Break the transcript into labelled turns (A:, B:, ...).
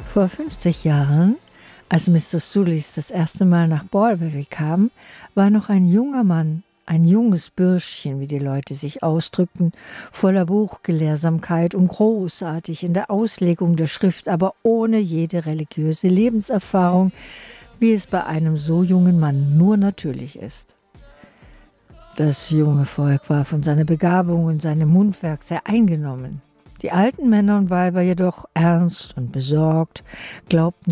A: Vor 50 Jahren, als Mr. Sulis das erste Mal nach Balbury kam, war noch ein junger Mann, ein junges Bürschchen, wie die Leute sich ausdrückten, voller Buchgelehrsamkeit und großartig in der Auslegung der Schrift, aber ohne jede religiöse Lebenserfahrung, wie es bei einem so jungen Mann nur natürlich ist. Das junge Volk war von seiner Begabung und seinem Mundwerk sehr eingenommen. Die alten Männer und Weiber jedoch ernst und besorgt, glaubten